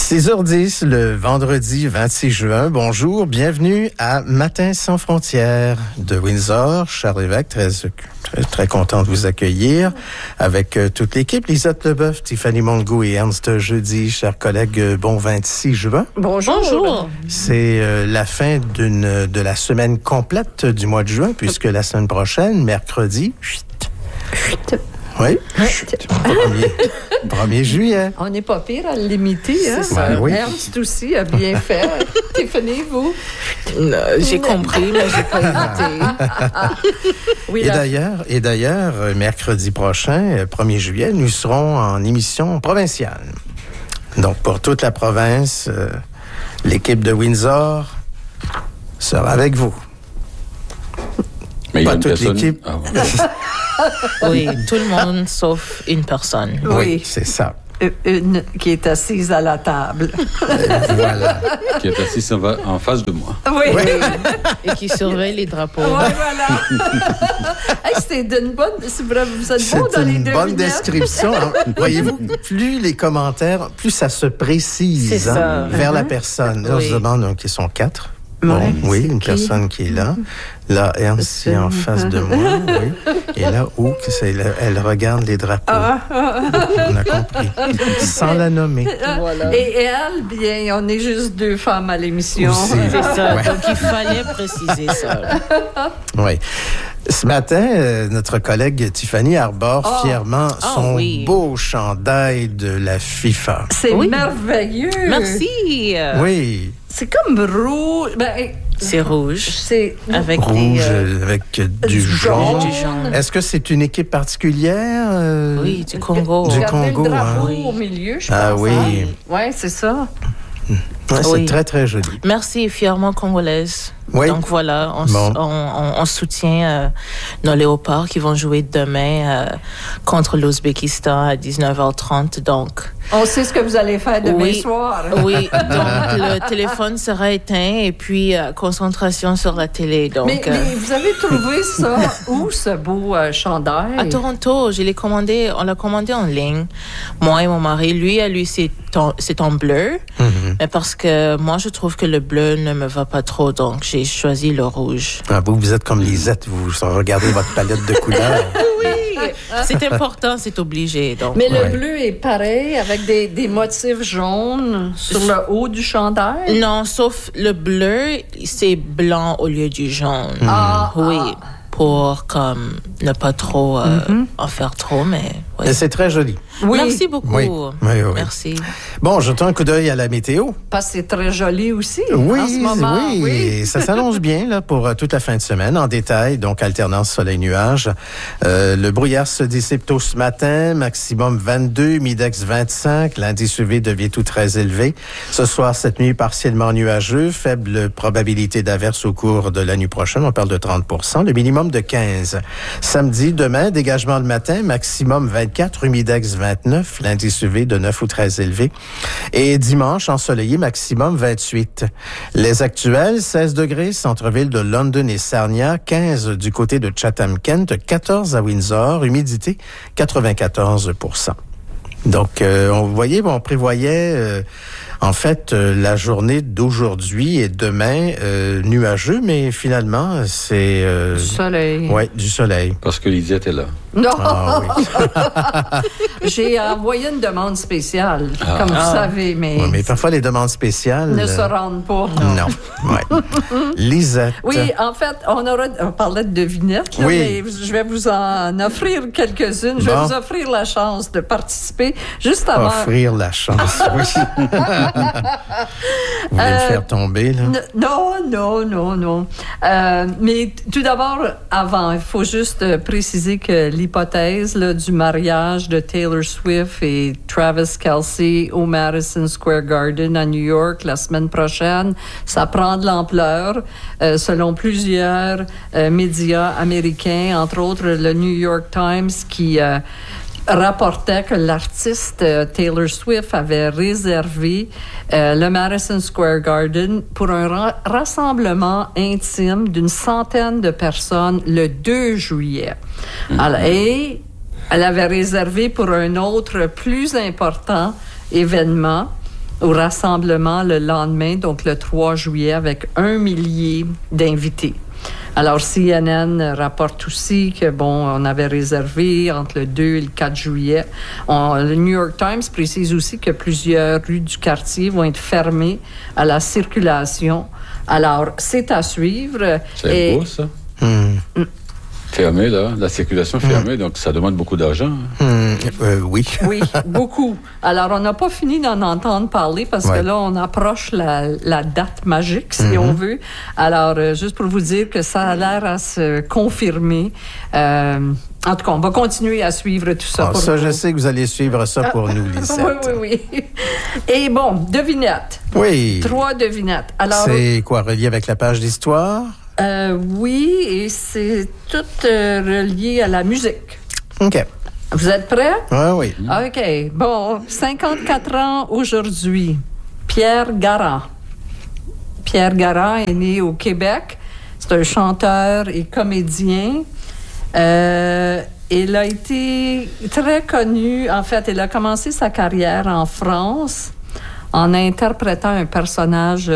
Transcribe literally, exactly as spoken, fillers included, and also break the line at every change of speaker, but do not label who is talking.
six heures dix, le vendredi vingt-six juin. Bonjour, bienvenue à Matin sans frontières de Windsor. Charles Lévesque, très, très, très content de vous accueillir avec euh, toute l'équipe. Lisotte Leboeuf, Tiffany Mongo et Ernst Jeudi, chers collègues, euh, bon vingt-six juin.
Bonjour. Bonjour.
C'est euh, la fin d'une de la semaine complète du mois de juin, puisque la semaine prochaine, mercredi, chut, chut, oui, premier, premier juillet.
On n'est pas pire à le limiter. Hein?
Ben oui.
Ernst aussi a bien fait. Tiffany, vous?
Non, j'ai compris, mais j'ai pas imité.
Oui, et, la... d'ailleurs, et d'ailleurs, mercredi prochain, premier juillet, nous serons en émission provinciale. Donc, pour toute la province, euh, l'équipe de Windsor sera avec vous.
Mais
pas
il y a
toute
personne...
l'équipe.
Ah, bon.
Oui, tout le monde sauf une personne.
Oui,
oui.
c'est ça.
Une qui est assise à la table.
Voilà.
Qui est assise en face de moi.
Oui.
oui. Et qui surveille les drapeaux.
Oui, voilà. Hey, c'était une bonne... C'est vrai, vous êtes
C'est
bon dans les
une bonne description. Voyez-vous, plus les commentaires, plus ça se précise
C'est ça.
hein, vers
uh-huh.
la personne. Là,
Oui.
on se demande, donc, ils sont quatre.
Ouais,
Bon, oui, une
qui?
personne qui est là. Là, Ernst est en face de moi, oui. Et là, où que c'est, là, elle regarde les drapeaux.
Ah, ah, ah.
On a compris. Sans la nommer.
Voilà.
Et elle, bien, on est juste deux femmes à l'émission.
Aussi.
C'est ça,
Ouais.
donc il fallait préciser ça.
Oui. Ce matin, euh, notre collègue Tiffany arbore
Oh.
fièrement
Oh,
son
oui.
beau chandail de la FIFA.
C'est
Oui.
merveilleux.
Merci.
Oui,
C'est comme rouge. Ben,
C'est rouge.
c'est
Avec
rouge
des... euh,
euh, avec euh, du,
du
jaune.
Du jaune.
Est-ce que c'est une équipe particulière? euh?
Oui, du Congo.
Du
Regardez
Congo,
le drapeau
hein.
au milieu, je
Ah
pense.
oui.
hein? Ouais, c'est ça.
Ouais, c'est
Oui.
très, très joli.
Merci, fièrement congolaise.
Oui.
Donc voilà, on,
Bon.
on, on, on soutient euh, nos léopards qui vont jouer demain euh, contre l'Ouzbékistan à dix-neuf heures trente. Donc,
On sait ce que vous allez faire demain
Oui.
soir.
oui, donc le téléphone sera éteint et puis euh, concentration sur la télé. Donc,
Mais,
euh,
mais vous avez trouvé ça où, ce beau euh, chandail?
à Toronto, je l'ai commandé, on l'a commandé en ligne. Moi et mon mari, lui, à lui, c'est en, c'est en bleu.
Mhm.
Mais parce que moi, je trouve que le bleu ne me va pas trop, donc j'ai choisi le rouge.
Ah, vous, vous êtes comme Lisette, vous regardez votre palette de couleurs.
Oui, c'est important, c'est obligé. Donc,
Mais
Ouais.
le bleu est pareil, avec des, des motifs jaunes sur le haut du chandail?
non, sauf le bleu, c'est blanc au lieu du jaune.
Ah,
Oui,
ah.
pour comme ne pas trop euh,
Mhm.
en faire trop, mais oui.
Mais c'est très joli.
Oui,
Merci beaucoup.
Oui, oui, oui.
Merci.
Bon, jetons un coup d'œil à la météo.
parce que c'est très joli aussi
Oui,
en ce moment.
oui, et ça s'annonce bien là pour euh, toute la fin de semaine. En détail, donc alternance soleil-nuage. Euh, le brouillard se dissipe tôt ce matin, maximum vingt-deux, midex vingt-cinq. L'indice U V devient tout très élevé. Ce soir, cette nuit, partiellement nuageux, faible probabilité d'averse au cours de la nuit prochaine. On parle de trente pour cent, le minimum de quinze. Samedi, demain, dégagement le matin, maximum vingt-quatre, humidex vingt-neuf, l'indice U V de neuf ou très élevé. Et dimanche, ensoleillé, maximum vingt-huit. Les actuels, seize degrés, centre-ville de London et Sarnia, quinze du côté de Chatham-Kent, quatorze à Windsor, humidité quatre-vingt-quatorze pour cent. Donc, euh, on, vous voyez, on prévoyait, euh, en fait, euh, la journée d'aujourd'hui et demain euh, nuageux, mais finalement, c'est... Euh,
Du soleil.
ouais, du soleil.
Parce que Lisette est là.
Non,
Ah oui.
j'ai envoyé une demande spéciale,
Ah.
comme vous
Ah.
savez, mais,
Ouais, mais parfois, les demandes spéciales...
ne
euh,
se rendent pas.
Non. Ouais. Lisette.
Oui, en fait, on, aura, on parlait de devinettes, là,
Oui.
mais je vais vous en offrir quelques-unes. Je vais
Bon.
vous offrir la chance de participer juste avant.
Offrir la chance, oui. Vous voulez
Euh,
le faire tomber, là?
N- Non, non, non, non. Euh, mais t- tout d'abord, avant, il faut juste euh, préciser que l'hypothèse là, du mariage de Taylor Swift et Travis Kelce au Madison Square Garden à New York la semaine prochaine, ça prend de l'ampleur. Euh, selon plusieurs euh, médias américains, entre autres le New York Times, qui euh, rapportait que l'artiste euh, Taylor Swift avait réservé euh, le Madison Square Garden pour un ra- rassemblement intime d'une centaine de personnes le deux juillet. Alors, et elle avait réservé pour un autre plus important événement au rassemblement le lendemain, donc le trois juillet, avec un millier d'invités. Alors, C N N rapporte aussi que, bon, on avait réservé entre le deux et le quatre juillet. On, le New York Times précise aussi que plusieurs rues du quartier vont être fermées à la circulation. Alors, c'est à suivre.
C'est
et,
beau, ça.
Hmm.
Fermé, là. La circulation fermée, mmh. donc ça demande beaucoup d'argent.
Mmh, euh, oui.
Oui, beaucoup. Alors, on n'a pas fini d'en entendre parler parce ouais. que là, on approche la, la date magique, si mmh. on veut. Alors, euh, juste pour vous dire que ça a l'air à se confirmer. Euh, en tout cas, on va continuer à suivre tout ça.
Ah,
pour
ça,
vous.
Je sais que vous allez suivre ça pour nous, Lisette.
Oui, oui, oui. Et bon, devinette.
Oui.
Trois devinettes. Alors,
c'est quoi, relié avec la page d'histoire?
Euh, oui, et c'est tout euh, relié à la musique.
OK.
Vous êtes prêts?
Oui, oui.
OK. Bon, cinquante-quatre ans aujourd'hui. Pierre Garand. Pierre Garand est né au Québec. C'est un chanteur et comédien. Euh, il a été très connu. En fait, il a commencé sa carrière en France en interprétant un personnage